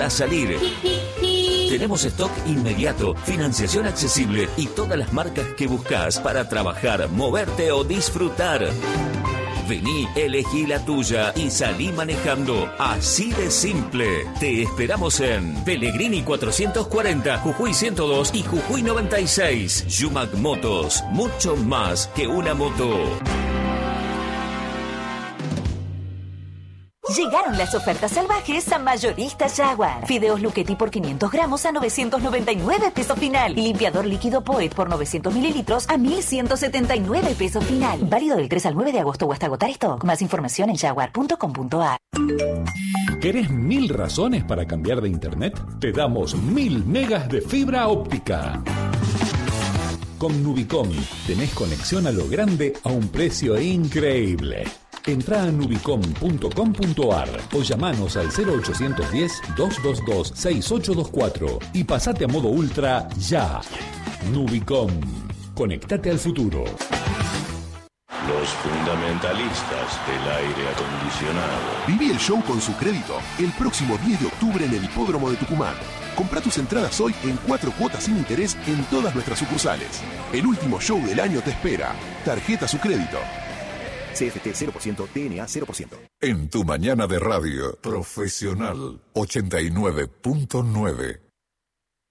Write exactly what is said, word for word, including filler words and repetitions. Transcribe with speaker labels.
Speaker 1: para salir. Tenemos stock inmediato, financiación accesible y todas las marcas que buscas para trabajar, moverte o disfrutar. Vení, elegí la tuya y salí manejando. Así de simple. Te esperamos en Pellegrini cuatrocientos cuarenta, Jujuy ciento dos y Jujuy noventa y seis. Yumac Motos, mucho más que una moto.
Speaker 2: Llegaron las ofertas salvajes a Mayorista Jaguar. Fideos Luchetti por quinientos gramos a novecientos noventa y nueve pesos final. Y limpiador líquido Poet por novecientos mililitros a mil ciento setenta y nueve pesos final. Válido del tres al nueve de agosto o hasta agotar stock. Más información en jaguar punto com punto a r.
Speaker 3: ¿Querés mil razones para cambiar de internet? Te damos mil megas de fibra óptica. Con Nubicom tenés conexión a lo grande a un precio increíble. Entrá a nubicom punto com punto a r o llamanos al cero ochocientos diez, doscientos veintidós, sesenta y ocho veinticuatro y pasate a modo ultra ya. Nubicom. Conectate al futuro.
Speaker 4: Los fundamentalistas del aire acondicionado.
Speaker 5: Viví el show con su crédito el próximo diez de octubre en el Hipódromo de Tucumán. Comprá tus entradas hoy en cuatro cuotas sin interés en todas nuestras sucursales. El último show del año te espera. Tarjeta su crédito. C F T cero por ciento, T N A cero por ciento.
Speaker 6: En tu mañana de radio, Profesional ochenta y nueve punto nueve.